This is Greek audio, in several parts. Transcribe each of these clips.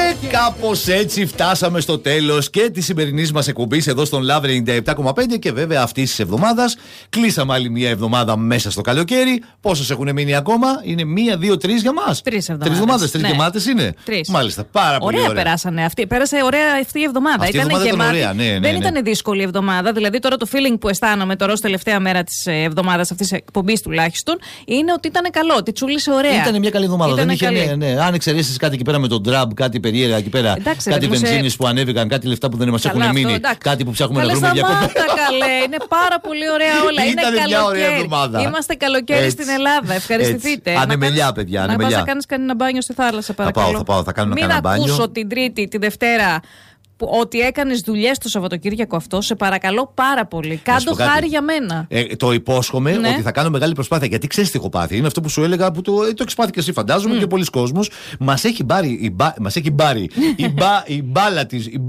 Και κάπως έτσι φτάσαμε στο τέλος και της σημερινής μας εκπομπής εδώ στον Love 97,5 και βέβαια αυτής της εβδομάδας. Κλείσαμε άλλη μια εβδομάδα μέσα στο καλοκαίρι. Πόσες έχουν μείνει ακόμα? Είναι 1, 2, 3 για μας. 3 εβδομάδες. 3 γεμάτες είναι. 3. Μάλιστα, πάρα πολύ ωραία. Ωραία περάσανε αυτή. Πέρασε ωραία αυτή η εβδομάδα. Αυτή η εβδομάδα ήταν ωραία, ναι. Δεν ήταν δύσκολη η εβδομάδα. Δηλαδή τώρα το feeling που αισθάνομαι τώρα ως τελευταία μέρα της εβδομάδας αυτής της εκπομπής τουλάχιστον είναι ότι ήταν καλό, ότι τσούλησε ωραία. Ήταν μια καλή εβδομάδα. Δεν είχε, ναι. Αν εξαιρέσεις κάτι εκεί πέρα με τον Τραμπ, κάτι περίεργα εκεί πέρα, εντάξει, κάτι βενζίνες που ανέβηκαν, κάτι λεφτά που δεν μας έχουν μείνει, κάτι που ψάχνουμε να βρούμε διακοπές. Καλέ, είναι πάρα πολύ ωραία όλα. Ήταν μια ωραία εβδομάδα. Είμαστε καλοκαίρι στην Ελλάδα. Ευχαριστηθείτε. Ανεμελιά, παιδιά. Να πας να κάνεις κανένα μπάνιο στη θάλασσα, παρακαλώ. Θα πάω, θα κάνω ένα μπάνιο. Μην ακούσω την Τρίτη, τη Δευτέρα ότι έκανες δουλειές το Σαββατοκύριακο αυτό, σε παρακαλώ πάρα πολύ. Κάντο χάρη για μένα. Το υπόσχομαι ότι θα κάνω μεγάλη προσπάθεια. Γιατί ξέρεις τι έχω πάθει. Είναι αυτό που σου έλεγα που το έχεις πάθει και εσύ, φαντάζομαι, και πολλοί κόσμος. Μας έχει μπάρει η μπάλα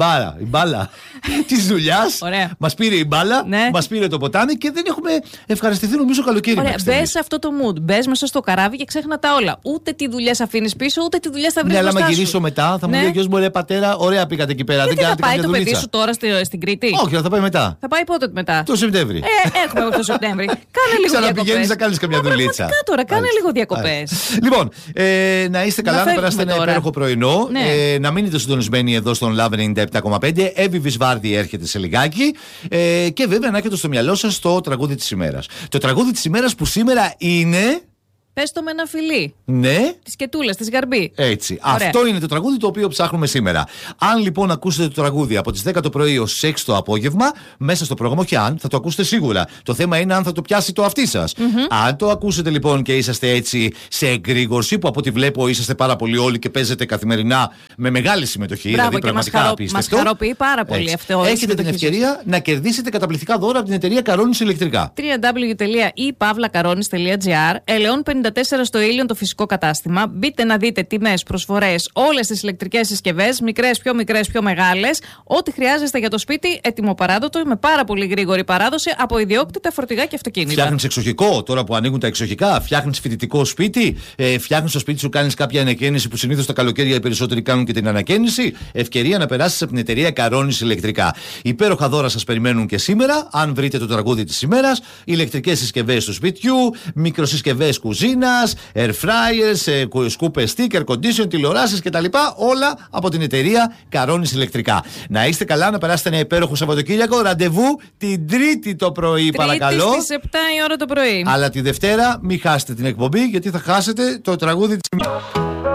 της δουλειάς. Μας πήρε η μπάλα, μας πήρε το ποτάμι και δεν έχουμε ευχαριστηθεί νομίζω καλοκαίρι. Μπες σε αυτό το mood. Μπες μέσα στο καράβι και ξέχνα τα όλα. Ούτε τι δουλειές αφήνεις πίσω, ούτε τι δουλειές θα βρεις μπροστά σου. Ναι, αλλά γυρίσω μετά θα μου λέει ο γιος μου, ρε πατέρα, ωραία πήγατε εκεί πέρα. Θα πάει το παιδί σου τώρα στην Κρήτη? Όχι, θα πάει μετά. Θα πάει πότε μετά? Το Σεπτέμβρη. Έχουμε το Σεπτέμβρη. Κάνε λίγο διακοπές. Ξαναπηγαίνεις να κάνεις καμιά δουλίτσα. Τώρα, κάνε λίγο διακοπές. Λοιπόν, να είστε καλά, να περάσετε ένα υπέροχο πρωινό. Να μείνετε συντονισμένοι εδώ στον Love 97,5. Εύη Βυσβάρδη έρχεται σε λιγάκι. Και βέβαια να έχετε στο μυαλό σας το τραγούδι της ημέρας. Το τραγούδι της ημέρας που σήμερα είναι. Πες το με ένα φιλί. Ναι. Τις Κετούλες, της Γαρμπή. Έτσι. Ωραία. Αυτό είναι το τραγούδι το οποίο ψάχνουμε σήμερα. Αν λοιπόν ακούσετε το τραγούδι από τις 10 το πρωί ως 6 το απόγευμα, μέσα στο πρόγραμμα, όχι αν, θα το ακούσετε σίγουρα. Το θέμα είναι αν θα το πιάσει το αυτί σας. Αν το ακούσετε λοιπόν και είσαστε έτσι σε εγρήγορση, που από ό,τι βλέπω είσαστε πάρα πολύ όλοι και παίζετε καθημερινά με μεγάλη συμμετοχή. Μπράβο, δηλαδή πραγματικά απίστευτο. Μας χαροποιεί πάρα πολύ αυτό. Έχετε την ευκαιρία να κερδίσετε καταπληκτικά δώρα από την εταιρεία Καρώνης Ηλεκτρικά. www.epavlakaronis.gr, Ελαιών 54 στο Ήλιον, το φυσικό κατάστημα. Μπείτε να δείτε τιμές, προσφορές, όλες τις ηλεκτρικές συσκευές, μικρές, πιο μεγάλες. Ό,τι χρειάζεστε για το σπίτι, ετοιμοπαράδοτο, με πάρα πολύ γρήγορη παράδοση από ιδιόκτητα φορτηγά και αυτοκίνητα. Φτιάχνεις εξοχικό, τώρα που ανοίγουν τα εξοχικά. Φτιάχνεις φοιτητικό σπίτι. Φτιάχνεις στο σπίτι σου, κάνεις κάποια ανακαίνιση που συνήθως τα καλοκαίρια οι περισσότεροι κάνουν και την ανακαίνιση. Ευκαιρία να περάσεις από την εταιρεία Καρώνης Ηλεκτρικά. Υπέροχα δώρα σας περιμένουν και σήμερα. Αν βρείτε το τραγούδι της ημέρας, ηλεκτρικές συσκευές του σπιτιού, μικροσυσκευές κουζίνας, air fryers, σκούπες stick, air condition, τηλεοράσεις κτλ. Όλα από την εταιρεία Καρώνης Ηλεκτρικά. Να είστε καλά, να περάσετε ένα υπέροχο Σαββατοκύριακο. Ραντεβού την Τρίτη το πρωί, παρακαλώ. Στις 7 η ώρα το πρωί. Αλλά τη Δευτέρα μην χάσετε την εκπομπή, γιατί θα χάσετε το τραγούδι της